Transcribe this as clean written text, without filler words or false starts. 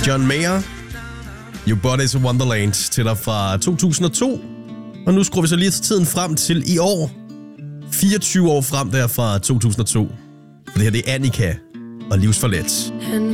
John Mayer. Your Body's a Wonderland til dig fra 2002. Og nu skruer vi så lige tiden frem til i år. 24 år frem der fra 2002. For det her, det er Annika og Livsforladt.